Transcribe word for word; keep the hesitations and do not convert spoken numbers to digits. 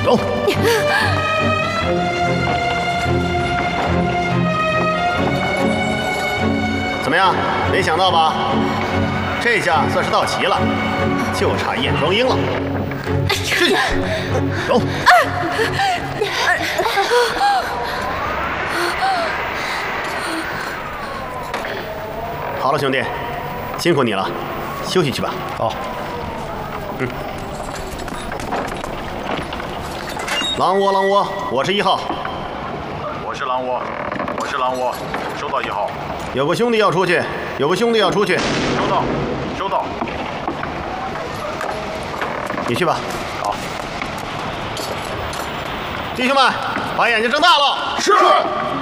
走。怎么样？没想到吧？这下算是到齐了，就差验双鹰了。去，走。好了，兄弟，辛苦你了，休息去吧。 好。 嗯。狼窝，狼窝，我是一号。 我是狼窝，我是狼窝，收到一号。 有个兄弟要出去，有个兄弟要出去。 收到，收到。 你去吧。 好。 弟兄们，把眼睛睁大了。 是。